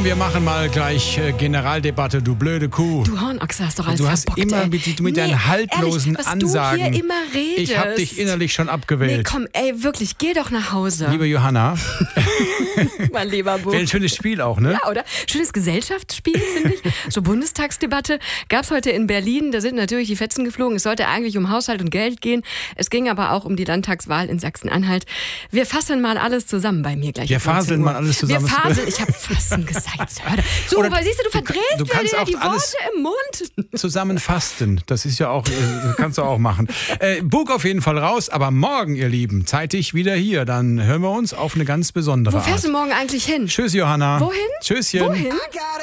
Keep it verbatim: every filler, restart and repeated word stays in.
Komm, wir machen mal gleich äh, Generaldebatte, du blöde Kuh. Du Hornochse, hast doch alles Du hast verbockt, immer ey. mit, mit nee, deinen haltlosen ehrlich, was Ansagen. Du hier immer redest. Ich hab dich innerlich schon abgewählt. Nee, komm, ey, wirklich, geh doch nach Hause. Liebe Johanna. mein lieber Bub. Wäre ein schönes Spiel auch, ne? Ja, oder? Schönes Gesellschaftsspiel, finde ich. So Bundestagsdebatte gab's heute in Berlin. Da sind natürlich die Fetzen geflogen. Es sollte eigentlich um Haushalt und Geld gehen. Es ging aber auch um die Landtagswahl in Sachsen-Anhalt. Wir fassen mal alles zusammen bei mir gleich. Wir faseln mal alles zusammen. Wir faseln. Ich habe fassen gesagt. So, Oder weil siehst du, du verdrehst du kannst dir auch die alles Worte im Mund. Zusammen fasten. Das ist ja auch, äh, kannst du auch machen. Äh, Bug auf jeden Fall raus, aber morgen, ihr Lieben, zeitig wieder hier. Dann hören wir uns auf eine ganz besondere Wo Art. fährst du morgen eigentlich hin? Tschüss, Johanna. Wohin? Tschüsschen. Wohin?